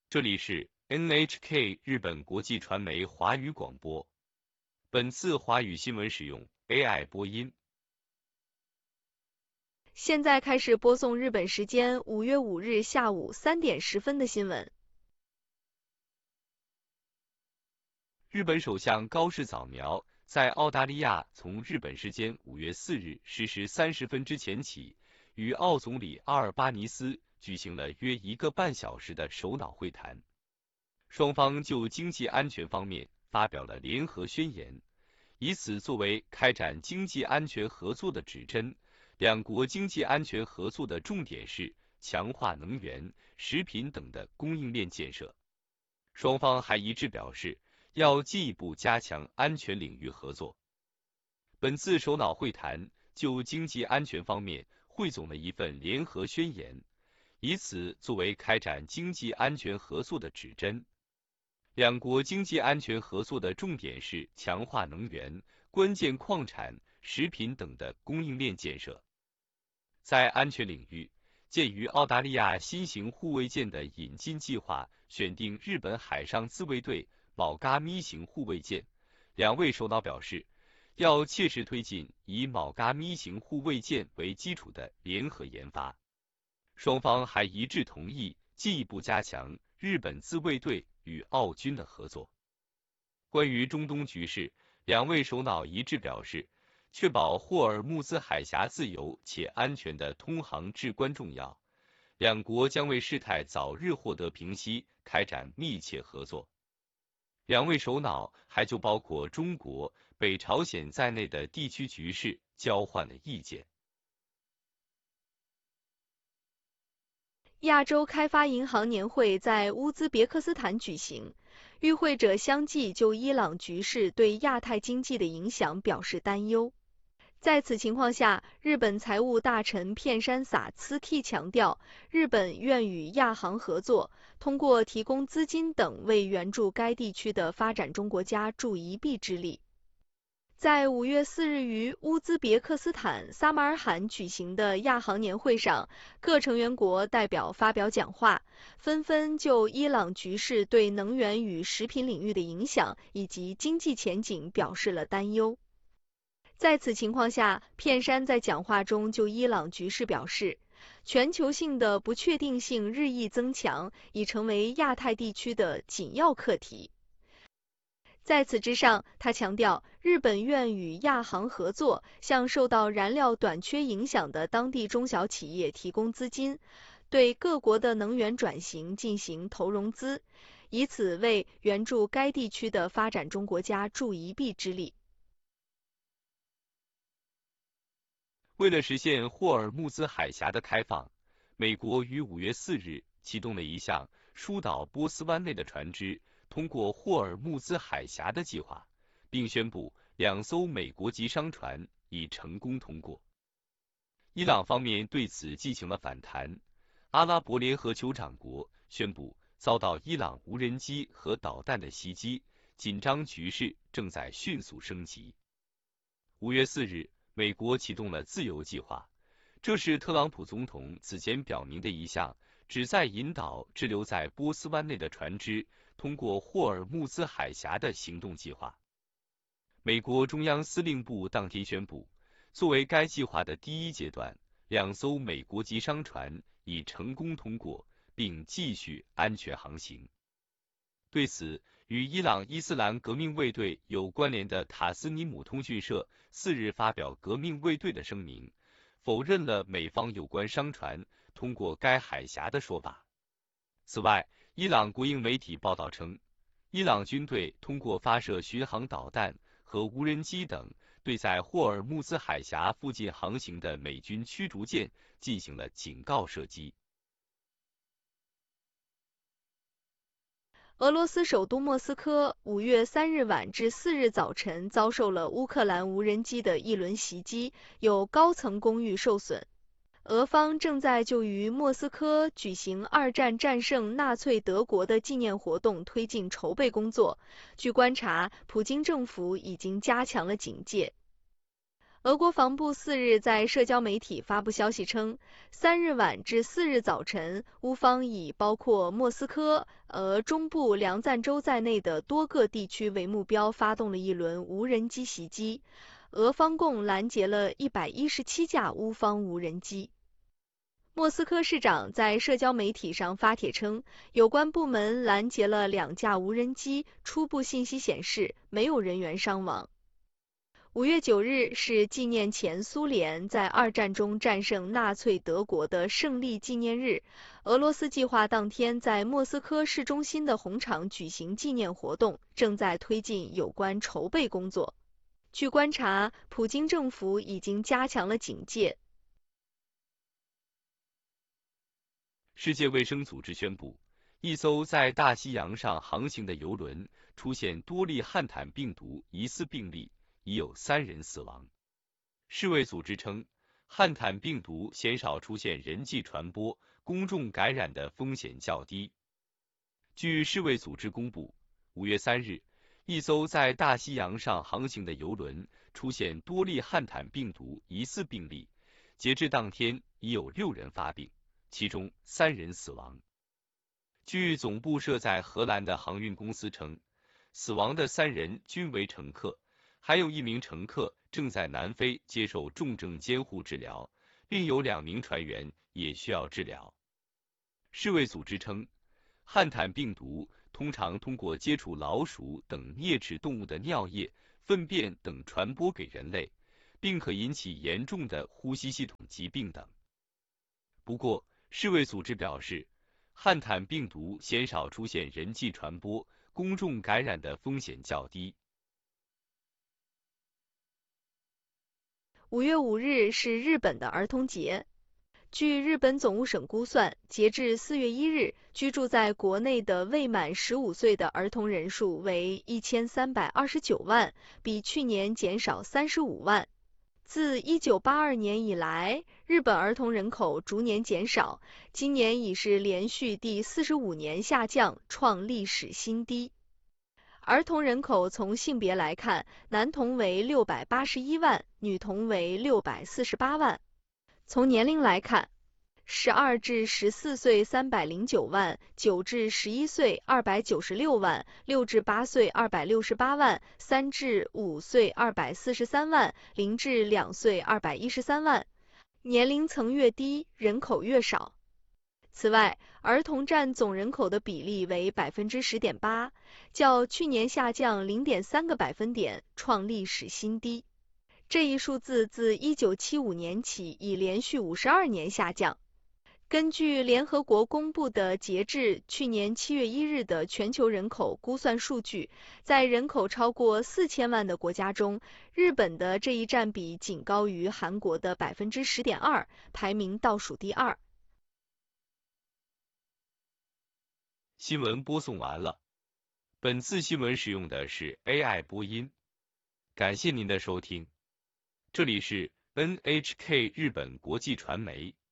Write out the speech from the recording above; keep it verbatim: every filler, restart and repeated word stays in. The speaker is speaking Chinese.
这里是 N H K 日本国际传媒华语广播。本次华语新闻使用 A I 播音。 现在开始播送日本时间五月五日下午三点十分的新闻。 日本首相高市早苗在澳大利亚从日本时间五月四日十时三十分之前起，与澳总理阿尔巴尼斯举行了约一个半小时的首脑会谈。双方就经济安全方面发表了联合宣言，以此作为开展经济安全合作的指针。两国经济安全合作的重点是强化能源、食品等的供应链建设。双方还一致表示，要进一步加强安全领域合作。本次首脑会谈就经济安全方面汇总了一份联合宣言，以此作为开展经济安全合作的指针。两国经济安全合作的重点是强化能源、关键矿产、食品等的供应链建设。在安全领域，鉴于澳大利亚新型护卫舰的引进计划，选定日本海上自卫队卯嘎咪型护卫舰，两位首脑表示，要切实推进以卯嘎咪型护卫舰为基础的联合研发。双方还一致同意进一步加强日本自卫队与澳军的合作。关于中东局势，两位首脑一致表示，确保霍尔木兹海峡自由且安全的通航至关重要。两国将为事态早日获得平息开展密切合作。两位首脑还就包括中国、北朝鲜在内的地区局势交换了意见。 亚洲开发银行年会在乌兹别克斯坦举行，与会者相继就伊朗局势对亚太经济的影响表示担忧。在此情况下，日本财务大臣片山撒茨 K 强调，日本愿与亚行合作，通过提供资金等为援助该地区的发展中国家助一臂之力。在五月四日于乌兹别克斯坦撒马尔罕举行的亚行年会上，各成员国代表发表讲话，纷纷就伊朗局势对能源与食品领域的影响以及经济前景表示了担忧。在此情况下，片山在讲话中就伊朗局势表示，全球性的不确定性日益增强，已成为亚太地区的紧要课题。在此之上，他强调，日本愿与亚行合作，向受到燃料短缺影响的当地中小企业提供资金，对各国的能源转型进行投融资，以此为援助该地区的发展中国家助一臂之力。 为了实现霍尔木兹海峡的开放，美国于五月四日启动了一项疏导波斯湾内的船只通过霍尔木兹海峡的计划，并宣布两艘美国籍商船已成功通过。伊朗方面对此进行了反弹，阿拉伯联合酋长国宣布遭到伊朗无人机和导弹的袭击，紧张局势正在迅速升级。五月四日，美国启动了自由计划，这是特朗普总统此前表明的一项旨在引导滞留在波斯湾内的船只通过霍尔木兹海峡的行动计划。美国中央司令部当天宣布，作为该计划的第一阶段，两艘美国籍商船已成功通过，并继续安全航行。对此，与伊朗伊斯兰革命卫队有关联的塔斯尼姆通讯社四日发表革命卫队的声明，否认了美方有关商船通过该海峡的说法。此外，伊朗国营媒体报道称，伊朗军队通过发射巡航导弹和无人机等，对在霍尔木兹海峡附近航行的美军驱逐舰进行了警告射击。 俄罗斯首都莫斯科五月三日晚至四日早晨遭受了乌克兰无人机的一轮袭击，有高层公寓受损。俄方正在就于莫斯科举行二战战胜纳粹德国的纪念活动推进筹备工作。据观察，普京政府已经加强了警戒。 俄国防部四日在社交媒体发布消息称，三日晚至四日早晨，乌方以包括莫斯科、俄中部梁赞州在内的多个地区为目标，发动了一轮无人机袭击。俄方共拦截了一百一十七架乌方无人机。莫斯科市长在社交媒体上发帖称，有关部门拦截了两架无人机，初步信息显示没有人员伤亡。五月九日是纪念前苏联在二战中战胜纳粹德国的胜利纪念日，俄罗斯计划当天在莫斯科市中心的红场举行纪念活动，正在推进有关筹备工作。据观察，普京政府已经加强了警戒。 世界卫生组织宣布，一艘在大西洋上航行的油轮出现多例汉坦病毒疑似病例，已有三人死亡。世卫组织称，汉坦病毒鲜少出现人际传播，公众感染的风险较低。据世卫组织公布，五月三日，一艘在大西洋上航行的油轮出现多例汉坦病毒疑似病例，截至当天已有六人发病，其中三人死亡。据总部设在荷兰的航运公司称，死亡的三人均为乘客，还有一名乘客正在南非接受重症监护治疗，另有两名船员也需要治疗。世卫组织称，汉坦病毒通常通过接触老鼠等啮齿动物的尿液、粪便等传播给人类，并可引起严重的呼吸系统疾病等。不过，世卫组织表示，汉坦病毒鲜少出现人际传播，公众感染的风险较低。 五月五日是日本的儿童节。据日本总务省估算，截至四月一日，居住在国内的未满十五岁的儿童人数为一千三百二十九万，比去年减少三十五万。自一九八二年以来，日本儿童人口逐年减少，今年已是连续第四十五年下降，创历史新低。儿童人口从性别来看，男童为六百八十一万，女童为六百四十八万。从年龄来看，十二至十四岁三百零九万，九至十一岁二百九十六万，六至八岁二百六十八万，三至五岁二百四十三万，零至两岁二百一十三万。年龄层越低，人口越少。此外，儿童占总人口的比例为 百分之十点八， 较去年下降 零点三 个百分点，创历史新低。这一数字自一九七五年起已连续五十二年下降。根据联合国公布的截至去年七月一日的全球人口估算数据，在人口超过四千万的国家中，日本的这一占比仅高于韩国的 百分之十点二， 排名倒数第二。 新闻播送完了。本次新闻使用的是 A I 播音，感谢您的收听。这里是 N H K 日本国际传媒。